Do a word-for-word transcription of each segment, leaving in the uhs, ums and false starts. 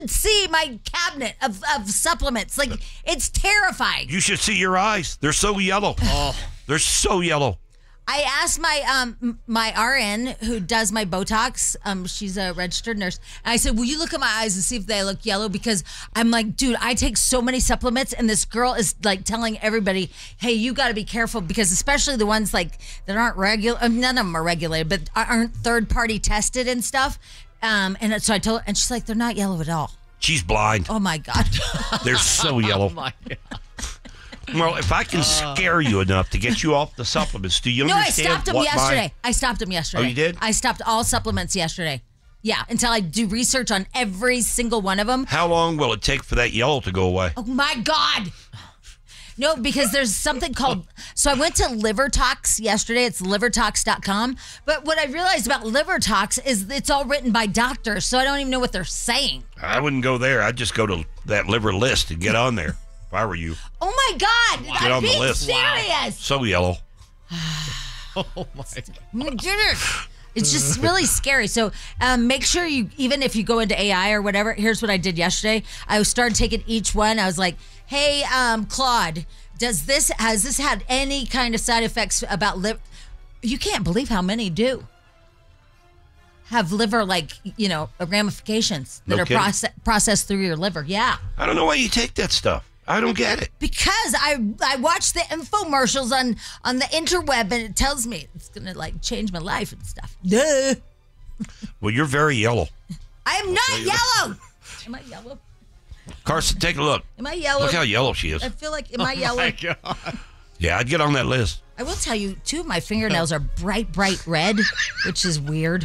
see my cabinet of, of supplements. Like, it's terrifying. You should see your eyes. They're so yellow. Oh, they're so yellow. I asked my um my R N who does my Botox. Um, she's a registered nurse. And I said, "Will you look at my eyes and see if they look yellow?" Because I'm like, dude, I take so many supplements, and this girl is like telling everybody, "Hey, you got to be careful," because especially the ones like that aren't regular. I mean, none of them are regulated, but aren't third party tested and stuff. Um, and so I told her, and she's like, "They're not yellow at all." She's blind. Oh my god, they're so yellow. Oh my god. Well, if I can scare you enough to get you off the supplements, do you no, understand? No, I stopped them what yesterday. My... I stopped them yesterday. Oh, you did? I stopped all supplements yesterday. Yeah, until I do research on every single one of them. How long will it take for that yellow to go away? Oh, my God. No, because there's something called, so I went to LiverTox yesterday. It's liver tox dot com. But what I realized about LiverTox is it's all written by doctors, so I don't even know what they're saying. I wouldn't go there. I'd just go to that liver list and get on there. If I were you. Oh my God! Get I'm on the being list. serious. Wow. So yellow. Oh my God! It's just really scary. So um, make sure you, even if you go into A I or whatever. Here's what I did yesterday. I started taking each one. I was like, "Hey, um, Claude, does this has this had any kind of side effects about liver?" You can't believe how many do have liver, like, you know, ramifications that No are kidding. process, processed through your liver. Yeah. I don't know why you take that stuff. I don't get it. Because I I watch the infomercials on, on the interweb, and it tells me it's going to, like, change my life and stuff. Duh. Well, you're very yellow. I am not yellow. Am I yellow? Carson, take a look. Am I yellow? Look how yellow she is. I feel like, am I yellow? Oh my God. Yeah, I'd get on that list. I will tell you, two of my fingernails are bright, bright red, which is weird.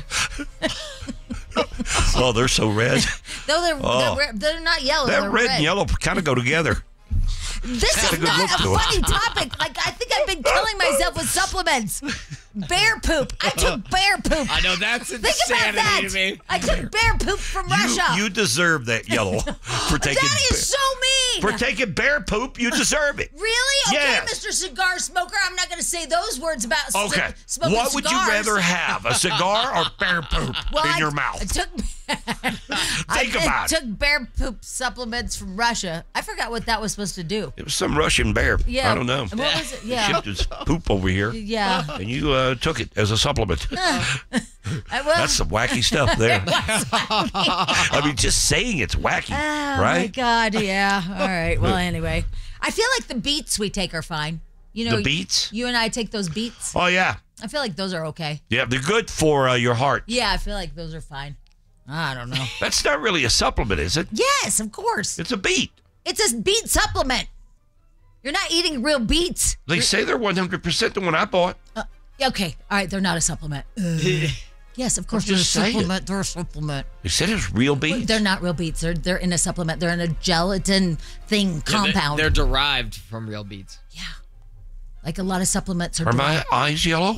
Oh, they're so red. No, they're, Oh. they're, they're not yellow. That they're red, red and yellow kind of go together. This Got a is good not look a to it. funny topic. Like, I think I've been killing myself with supplements. Bear poop. I took bear poop. I know that's Think about insanity that. to me. I took bear poop from You, Russia. you deserve that yellow for taking. That is so mean. For taking bear poop, you deserve it. Really? Okay, Yes. Mister Cigar Smoker, I'm not going to say those words about c- Okay. smoking What would you cigars. rather have, a cigar or bear poop Well, in I, your I mouth? took, Think I, about took it. bear poop supplements from Russia. I forgot what that was supposed to do. It was some Russian bear. Yeah. I don't know. What was it? Yeah. Shipped his poop over here, Yeah. and you uh, took it as a supplement. I, well, That's some wacky stuff there. I mean, just saying it's wacky, oh, my right? God. Yeah. All right. Well, anyway. I feel like the beets we take are fine. You know, The beets? You and I take those beets. Oh, yeah. I feel like those are okay. Yeah, they're good for uh, your heart. Yeah, I feel like those are fine. I don't know. That's not really a supplement, is it? Yes, of course. It's a beet. It's a beet supplement. You're not eating real beets. They say they're one hundred percent the one I bought. Uh, okay, all right, they're not a supplement. Uh, yes, of course I'm they're a just saying. supplement. They're a supplement. They said it's real beets. They're not real beets. They're they're in a supplement. They're in a gelatin thing Yeah, compound. They're, they're derived from real beets. yeah, like a lot of supplements are. Are my eyes yellow?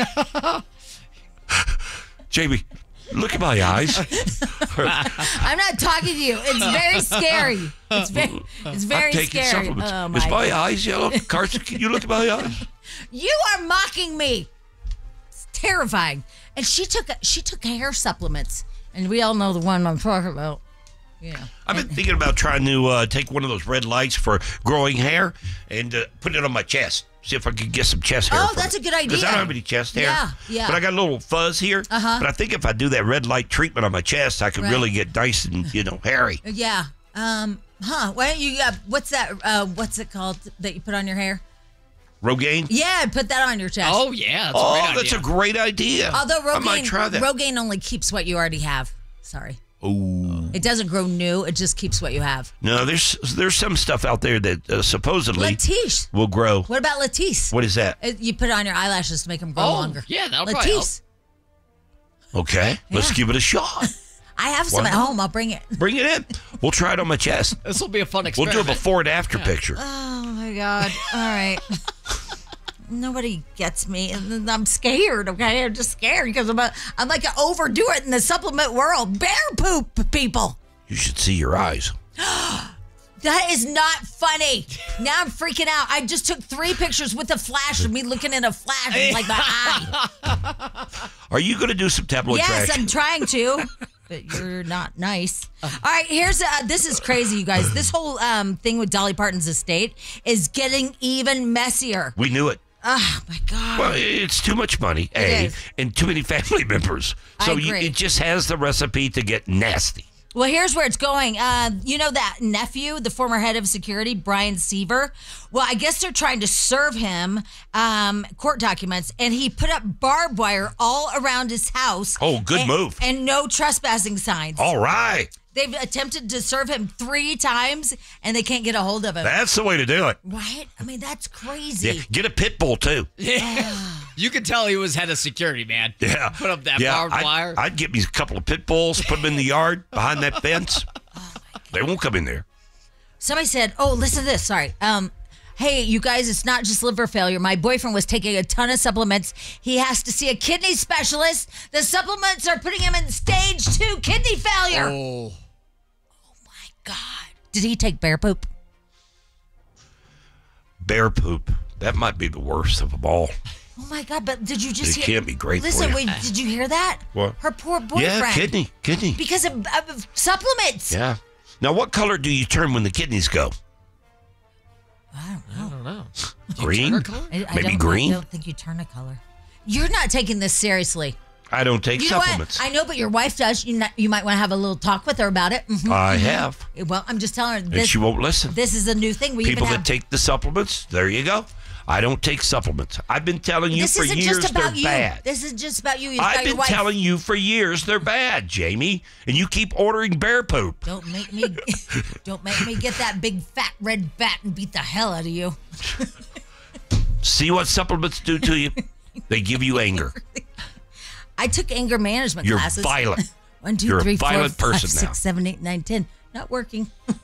Jamie, look at my eyes. I'm not talking to you. It's very scary. It's very it's very I'm taking scary. supplements. Oh Is my! my eyes yellow? Carson, can you look at my eyes? You are mocking me. It's terrifying. And she took she took hair supplements, and we all know the one I'm talking about. Yeah. I've been thinking about trying to uh, take one of those red lights for growing hair and uh, put it on my chest. See if I could get some chest hair. Oh, from that's it. a good idea. Because I don't have any chest hair. Yeah, yeah. But I got a little fuzz here. Uh-huh. But I think if I do that red light treatment on my chest, I could Right. really get nice and, you know, hairy. Yeah. Um. Huh. Why don't you? Uh, what's that? Uh. What's it called that you put on your hair? Rogaine? Yeah. Put that on your chest. Oh, yeah. That's Oh, a great that's idea. a great idea. Although Rogaine, I might try that. Rogaine only keeps what you already have. Sorry. Ooh. It doesn't grow new. It just keeps what you have. No, there's there's some stuff out there that uh, supposedly Latisse. will grow. What about Latisse? What is that? Uh, You put it on your eyelashes to make them grow Oh, longer. yeah, that'll probably help. Latisse. Okay, let's Yeah. give it a shot. I have some Why at not? home. I'll bring it. Bring it in. We'll try it on my chest. This will be a fun We'll experiment. do a before and after picture. Oh my God. All right. Nobody gets me, and then I'm scared. Okay, I'm just scared because I'm a, I'm like I overdo it in the supplement world. Bear poop, people. You should see your eyes. That is not funny. Now I'm freaking out. I just took three pictures with a flash of me looking in a flash, like my eye. Are you going to do some tabloid Yes, trash? I'm trying to. but you're not nice. All right, here's uh, this is crazy, you guys. This whole um, thing with Dolly Parton's estate is getting even messier. We knew it. Oh my God! Well, it's too much money, It A, is. and too many family members. I So you, agree. it just has the recipe to get nasty. Well, here's where it's going. Uh, you know that nephew, the former head of security, Brian Seaver? Well, I guess they're trying to serve him um, court documents, and he put up barbed wire all around his house. Oh, good and, move. And no trespassing signs. All right. They've attempted to serve him three times, and they can't get a hold of him. That's the way to do it. Right? I mean, that's crazy. Yeah, get a pit bull, too. Yeah. You could tell he was head of security, man. Yeah. Put up that yeah, barbed I'd, wire. I'd get me a couple of pit bulls, put them in the yard behind that fence. Oh, They won't come in there. Somebody said, oh, listen to this. Sorry. Um, hey, you guys, it's not just liver failure. My boyfriend was taking a ton of supplements. He has to see a kidney specialist. The supplements are putting him in stage two kidney failure. oh. God. Did he take bear poop? Bear poop. That might be the worst of them all. Oh my God, but did you just It hear? can't be great for Listen, you. wait, did you hear that? What? Her poor boyfriend. Yeah, kidney. Kidney. Because of, of supplements. Yeah. Now, what color do you turn when the kidneys go? I don't know. I don't know. Green? Turner color? I, I Maybe don't, green? I don't think you turn a color. You're not taking this seriously. I don't take You know supplements. what? I know, but your wife does. You, not, you might want to have a little talk with her about it. Mhm. I have. Well, I'm just telling her And this, she won't listen. this is a new thing. We People even that have, take the supplements, there you go. I don't take supplements. I've been telling you this for isn't years just they're about you. bad. This is just about you. It's I've about your been wife. telling you for years they're bad, Jamie, and you keep ordering bear poop. Don't make me don't make me get that big fat red bat and beat the hell out of you. See what supplements do to you? They give you anger. I took anger management You're classes. violent. One, two, You're a three, four, violent five, person six, now. seven, eight, nine, ten. Not working.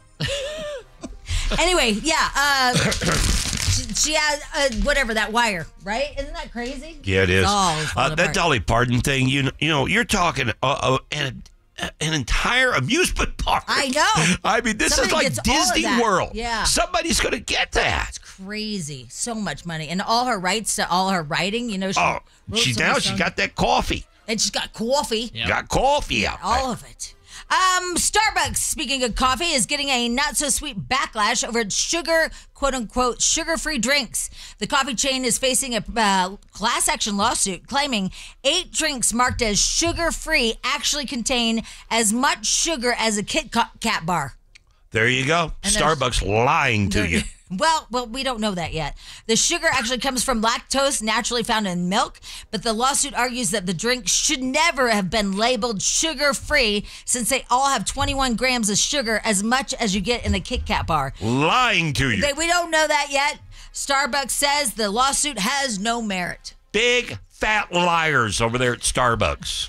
Anyway, yeah. Uh, she, she has uh, whatever that wire, right? Isn't that crazy? Yeah, it is. It's all Uh, falling that apart. Dolly Parton thing, you know, you know, you're talking uh, uh, an, an entire amusement park. I know. I mean, this Somebody is like gets all of Disney that. World. Yeah. Somebody's going to get that. Crazy. So much money. And all her rights to all her writing, you know. She Oh, wrote she so now much she on- got that coffee. And she's got coffee. Yep. Got coffee out All there. of it. Um, Starbucks, speaking of coffee, is getting a not so sweet backlash over its sugar, quote unquote, sugar free drinks. The coffee chain is facing a uh, class action lawsuit claiming eight drinks marked as sugar free actually contain as much sugar as a Kit Kat bar. There you go. And there's- Starbucks lying to you. Well, well, we don't know that yet. The sugar actually comes from lactose naturally found in milk, but the lawsuit argues that the drink should never have been labeled sugar-free since they all have twenty-one grams of sugar, as much as you get in a Kit Kat bar. Lying to you. They, we don't know that yet. Starbucks says the lawsuit has no merit. Big fat liars over there at Starbucks.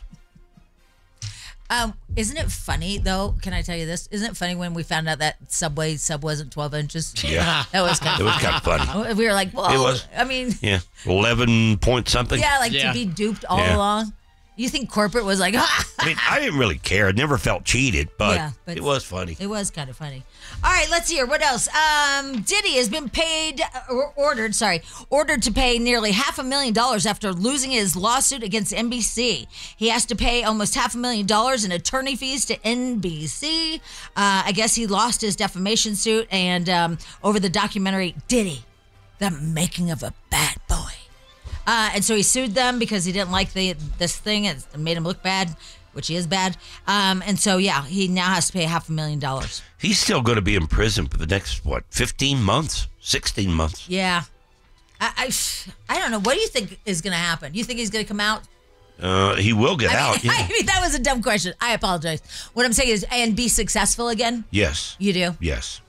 Um, isn't it funny though? Can I tell you this? Isn't it funny when we found out that Subway sub wasn't twelve inches? Yeah. That was kind It of was kind of funny. We were like, whoa. It was. I mean, Yeah. eleven point something. yeah, like Yeah. to be duped all Yeah. along. You think corporate was like, ah! I mean, I didn't really care. I never felt cheated, but, Yeah, but- it was funny. It was kind of funny. All right, let's hear what else. Um, Diddy has been paid or ordered, sorry, ordered to pay nearly half a million dollars after losing his lawsuit against N B C. He has to pay almost half a million dollars in attorney fees to N B C. Uh, I guess he lost his defamation suit and um, over the documentary Diddy, the making of a bad boy. Uh, and so he sued them because he didn't like the this thing. It made him look bad, which he is bad. Um, and so, yeah, he now has to pay half a million dollars. He's still going to be in prison for the next, what, fifteen months? sixteen months? Yeah. I, I, I don't know. What do you think is going to happen? You think he's going to come out? Uh, he will get I mean, out. Yeah. I mean, that was a dumb question. I apologize. What I'm saying is, and be successful again? Yes. You do? Yes.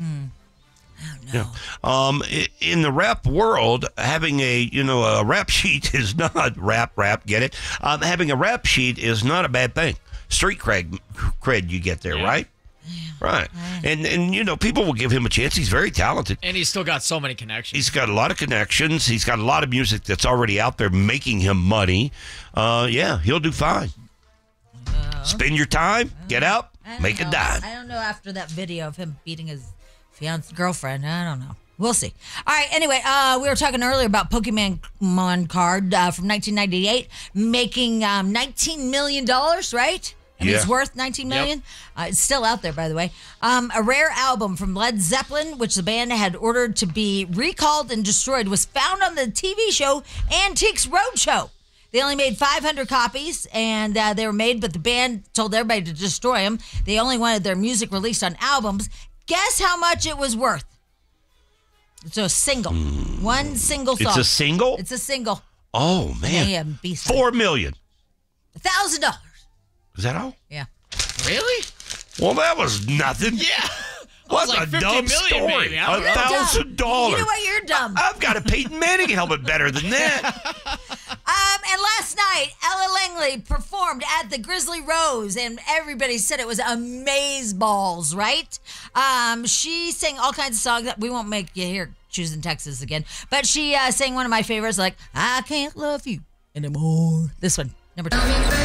I don't know. Um, i- in the rap world, having a you know a rap sheet is not rap rap. Get it? Um, having a rap sheet is not a bad thing. Street cred, cred you get there, Yeah. right? Right. And and you know people will give him a chance. He's very talented. And he's still got so many connections. He's got a lot of connections. He's got a lot of music that's already out there making him money. Uh, yeah, he'll do fine. Spend your time, get out, I don't make know. a dime. I don't know after that video of him beating his fiancée girlfriend. I don't know. We'll see. All right. Anyway, uh, we were talking earlier about Pokemon Mon card uh, from nineteen ninety-eight making um, nineteen million dollars, right? I mean, Yeah. it's worth nineteen million dollars. Uh, it's still out there, by the way. Um, a rare album from Led Zeppelin, which the band had ordered to be recalled and destroyed, was found on the T V show Antiques Roadshow. They only made five hundred copies, and uh, they were made, but the band told everybody to destroy them. They only wanted their music released on albums. Guess how much it was worth? It's a single. One single song. It's a single? It's a single. Oh, man. Yeah, beast. Four million. A thousand dollars. Is that all? Yeah. Really? Well, that was nothing. Yeah. What like a fifty dumb million story. maybe. I A don't know. thousand dollars. You know what? You're dumb. I've got a Peyton Manning helmet better than that. Um, and last night, Ella Langley performed at the Grizzly Rose, and everybody said it was amazeballs, right? Um, she sang all kinds of songs that we won't make you hear Choosing Texas again, but she uh, sang one of my favorites, like I Can't Love You Anymore. This one, number two.